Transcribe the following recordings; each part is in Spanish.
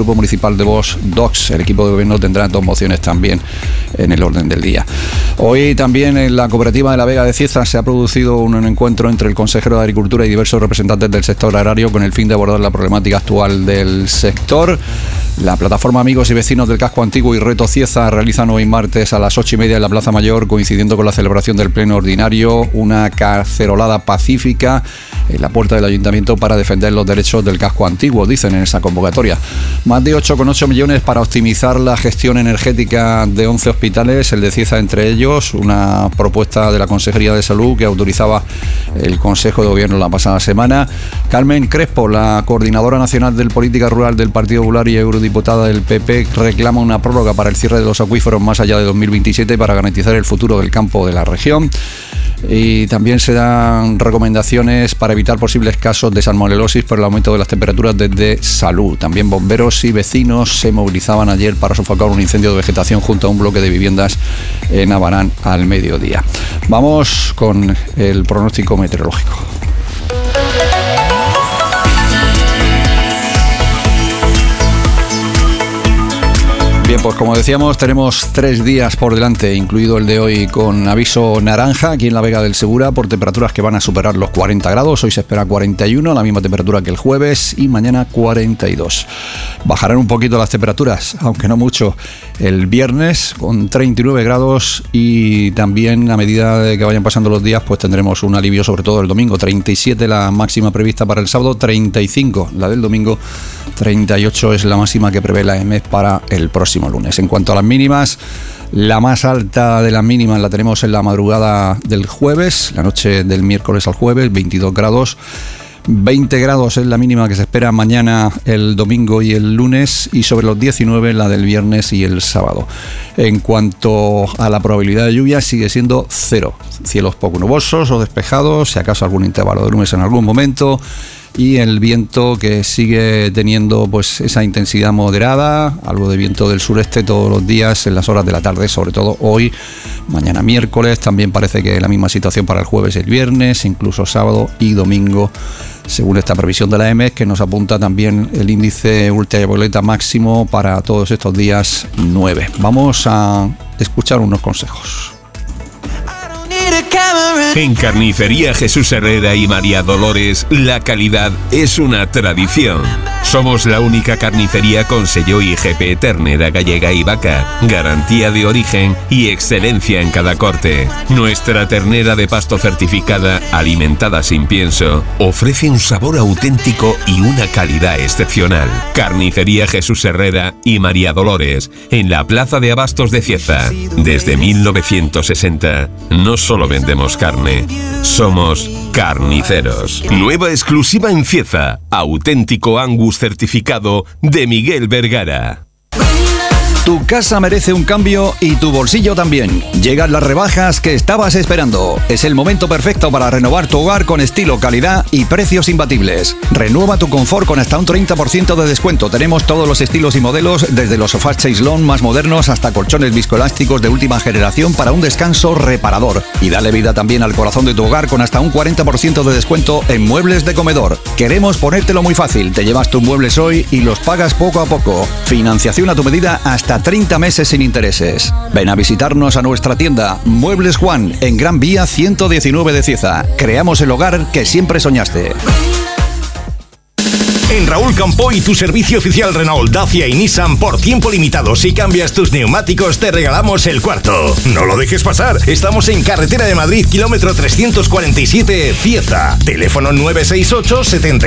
Grupo Municipal de Vox Docs. El equipo de gobierno tendrá 2 mociones también en el orden del día. Hoy también en la cooperativa de la Vega de Cieza se ha producido un encuentro entre el consejero de Agricultura y diversos representantes del sector agrario con el fin de abordar la problemática actual del sector. La plataforma Amigos y Vecinos del Casco Antiguo y Reto Cieza realizan hoy martes a las 8:30 en la Plaza Mayor, coincidiendo con la celebración del pleno ordinario, una cacerolada pacífica en la puerta del ayuntamiento para defender los derechos del casco antiguo, dicen en esa convocatoria. Más de 8,8 millones para optimizar la gestión energética de 11 hospitales, el de Cieza entre ellos, una propuesta de la Consejería de Salud que autorizaba el Consejo de Gobierno la pasada semana. Carmen Crespo, la coordinadora nacional de Política Rural del Partido Popular y eurodiputada del PP, reclama una prórroga para el cierre de los acuíferos más allá de 2027 para garantizar el futuro del campo de la región. Y también se dan recomendaciones para evitar posibles casos de salmonelosis por el aumento de las temperaturas desde Salud. También bomberos y vecinos se movilizaban ayer para sofocar un incendio de vegetación junto a un bloque de viviendas en Abarán al mediodía. Vamos con el pronóstico meteorológico. Bien, pues como decíamos, tenemos 3 días por delante, incluido el de hoy con aviso naranja aquí en la Vega del Segura por temperaturas que van a superar los 40 grados. Hoy se espera 41, la misma temperatura que el jueves, y mañana 42. Bajarán un poquito las temperaturas, aunque no mucho, el viernes con 39 grados y también a medida de que vayan pasando los días pues tendremos un alivio, sobre todo el domingo. 37 la máxima prevista para el sábado, 35 la del domingo, 38 es la máxima que prevé la EMET para el próximo lunes. En cuanto a las mínimas, la más alta de las mínimas la tenemos en la madrugada del jueves, la noche del miércoles al jueves, 22 grados. 20 grados es la mínima que se espera mañana, el domingo y el lunes, y sobre los 19 la del viernes y el sábado. En cuanto a la probabilidad de lluvia, sigue siendo 0. Cielos poco nubosos o despejados, si acaso algún intervalo de nubes en algún momento, y el viento que sigue teniendo pues esa intensidad moderada, algo de viento del sureste todos los días en las horas de la tarde, sobre todo hoy, mañana miércoles. También parece que la misma situación para el jueves y el viernes, incluso sábado y domingo, según esta previsión de la EMET, que nos apunta también el índice ultravioleta máximo para todos estos días 9. Vamos a escuchar unos consejos. En Carnicería Jesús Herrera y María Dolores, la calidad es una tradición. Somos la única carnicería con sello IGP ternera gallega y vaca, garantía de origen y excelencia en cada corte. Nuestra ternera de pasto certificada, alimentada sin pienso, ofrece un sabor auténtico y una calidad excepcional. Carnicería Jesús Herrera y María Dolores, en la Plaza de Abastos de Cieza. Desde 1960, no solo vendemos carne, somos carniceros. Nueva exclusiva en Cieza, auténtico Angus certificado de Miguel Vergara. Tu casa merece un cambio y tu bolsillo también. Llegan las rebajas que estabas esperando. Es el momento perfecto para renovar tu hogar con estilo, calidad y precios imbatibles. Renueva tu confort con hasta un 30% de descuento. Tenemos todos los estilos y modelos, desde los sofás Chaislón más modernos hasta colchones viscoelásticos de última generación para un descanso reparador. Y dale vida también al corazón de tu hogar con hasta un 40% de descuento en muebles de comedor. Queremos ponértelo muy fácil. Te llevas tus muebles hoy y los pagas poco a poco. Financiación a tu medida hasta 30 meses sin intereses. Ven a visitarnos a nuestra tienda Muebles Juan en Gran Vía 119 de Cieza. Creamos el hogar que siempre soñaste. En Raúl Campoy, tu servicio oficial Renault, Dacia y Nissan por tiempo limitado. Si cambias tus neumáticos, te regalamos el cuarto. No lo dejes pasar. Estamos en Carretera de Madrid, kilómetro 347, Cieza. Teléfono 968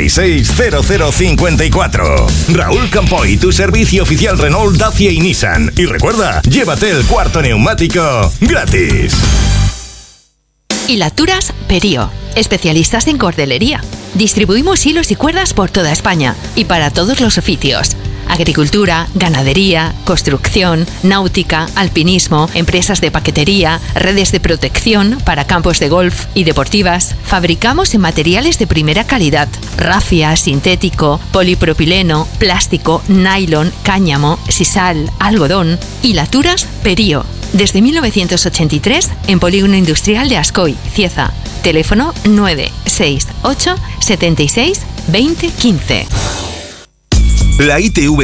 760054. Raúl Campoy, tu servicio oficial Renault, Dacia y Nissan. Y recuerda, llévate el cuarto neumático gratis. Hilaturas Perío, especialistas en cordelería. Distribuimos hilos y cuerdas por toda España y para todos los oficios. Agricultura, ganadería, construcción, náutica, alpinismo, empresas de paquetería, redes de protección para campos de golf y deportivas. Fabricamos en materiales de primera calidad: rafia, sintético, polipropileno, plástico, nylon, cáñamo, sisal, algodón. Hilaturas Perío. Desde 1983 en Polígono Industrial de Ascoy, Cieza. Teléfono 968 76 20 15. La ITV